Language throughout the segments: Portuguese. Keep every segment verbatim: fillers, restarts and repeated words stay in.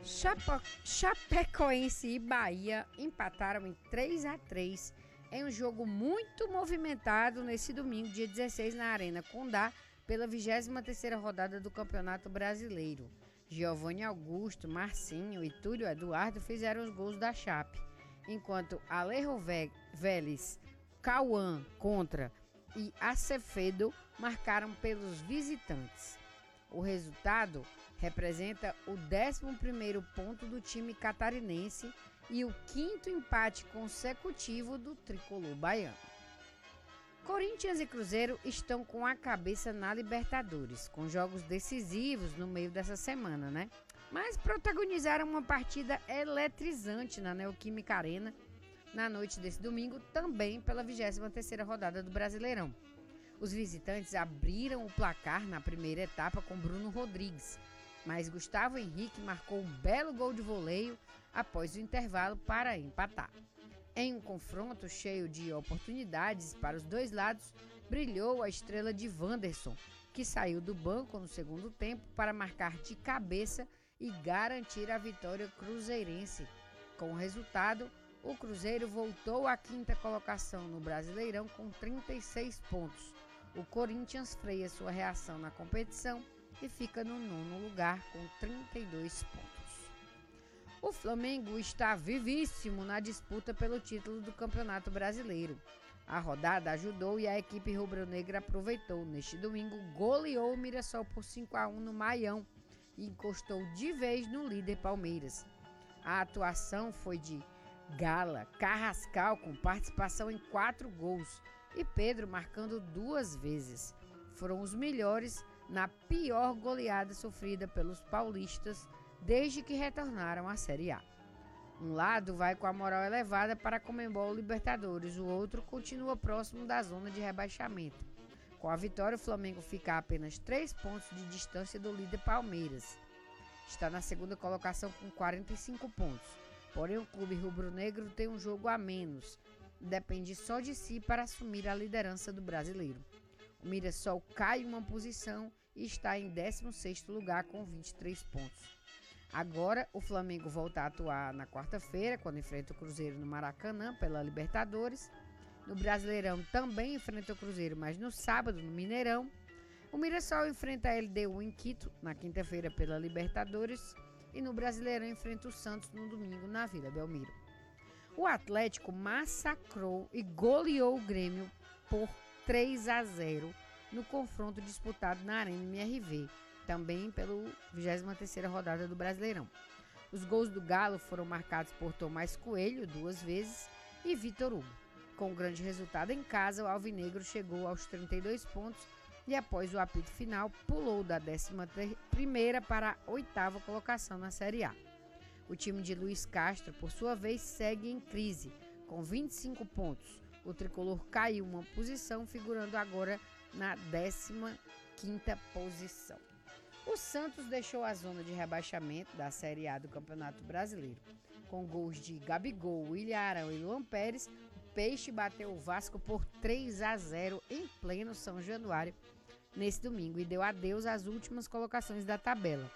Chapo- Chapecoense e Bahia empataram em três a três em um jogo muito movimentado nesse domingo, dia dezesseis, na Arena Condá, pela vigésima terceira rodada do Campeonato Brasileiro. Giovanni Augusto, Marcinho e Túlio Eduardo fizeram os gols da Chape, enquanto Alejo Vélez, Cauã Contra e Acevedo marcaram pelos visitantes. O resultado representa o décimo primeiro ponto do time catarinense e o quinto empate consecutivo do tricolor baiano. Corinthians e Cruzeiro estão com a cabeça na Libertadores, com jogos decisivos no meio dessa semana, né? Mas protagonizaram uma partida eletrizante na Neoquímica Arena na noite desse domingo, também pela vigésima terceira rodada do Brasileirão. Os visitantes abriram o placar na primeira etapa com Bruno Rodrigues, mas Gustavo Henrique marcou um belo gol de voleio após o intervalo para empatar. Em um confronto cheio de oportunidades para os dois lados, brilhou a estrela de Wanderson, que saiu do banco no segundo tempo para marcar de cabeça e garantir a vitória cruzeirense. Com o resultado, o Cruzeiro voltou à quinta colocação no Brasileirão com trinta e seis pontos. O Corinthians freia sua reação na competição e fica no nono lugar com trinta e dois pontos. O Flamengo está vivíssimo na disputa pelo título do Campeonato Brasileiro. A rodada ajudou e a equipe rubro-negra aproveitou. Neste domingo, goleou o Mirassol por cinco a um no Maião e encostou de vez no líder Palmeiras. A atuação foi de Gala, Carrascal com participação em quatro gols e Pedro marcando duas vezes. Foram os melhores na pior goleada sofrida pelos paulistas desde que retornaram à Série A. Um lado vai com a moral elevada para a Conmebol Libertadores, o outro continua próximo da zona de rebaixamento. Com a vitória, o Flamengo fica a apenas três pontos de distância do líder Palmeiras. Está na segunda colocação com quarenta e cinco pontos. Porém, o clube rubro-negro tem um jogo a menos. Depende só de si para assumir a liderança do brasileiro. O Mirassol cai uma posição e está em décimo sexto lugar com vinte e três pontos. Agora, o Flamengo volta a atuar na quarta-feira, quando enfrenta o Cruzeiro no Maracanã pela Libertadores. No Brasileirão também enfrenta o Cruzeiro, mas no sábado no Mineirão. O Mirassol enfrenta a L D U em Quito na quinta-feira pela Libertadores. E no Brasileirão enfrenta o Santos no domingo na Vila Belmiro. O Atlético massacrou e goleou o Grêmio por três a zero no confronto disputado na Arena M R V, também pela vigésima terceira rodada do Brasileirão. Os gols do Galo foram marcados por Tomás Coelho duas vezes e Vitor Hugo. Com o grande resultado em casa, o Alvinegro chegou aos trinta e dois pontos e após o apito final, pulou da décima primeira para a oitava colocação na Série A. O time de Luiz Castro, por sua vez, segue em crise, com vinte e cinco pontos. O tricolor caiu uma posição, figurando agora na décima quinta posição. O Santos deixou a zona de rebaixamento da Série A do Campeonato Brasileiro. Com gols de Gabigol, William Arão e Luan Pérez, o Peixe bateu o Vasco por três a zero em pleno São Januário nesse domingo e deu adeus às últimas colocações da tabela.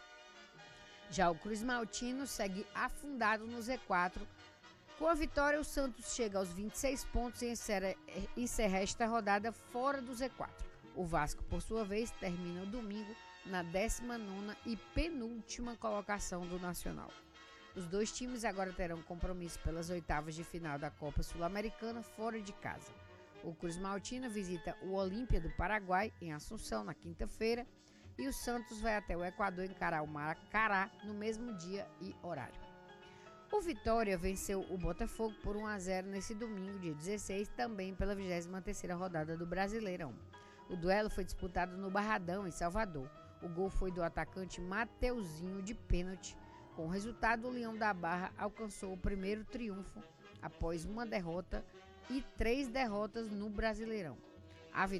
Já o Cruz Maltino segue afundado no Z quatro. Com a vitória, o Santos chega aos vinte e seis pontos e encerra, encerra esta rodada fora do Z quatro. O Vasco, por sua vez, termina o domingo na décima nona e penúltima colocação do Nacional. Os dois times agora terão compromisso pelas oitavas de final da Copa Sul-Americana fora de casa. O Cruz Maltino visita o Olímpia do Paraguai, em Assunção, na quinta-feira, e o Santos vai até o Equador encarar o Macará no mesmo dia e horário. O Vitória venceu o Botafogo por um a zero nesse domingo, dia dezesseis, também pela vigésima terceira rodada do Brasileirão. O duelo foi disputado no Barradão, em Salvador. O gol foi do atacante Mateuzinho de pênalti. Com o resultado, o Leão da Barra alcançou o primeiro triunfo após uma derrota e três derrotas no Brasileirão. A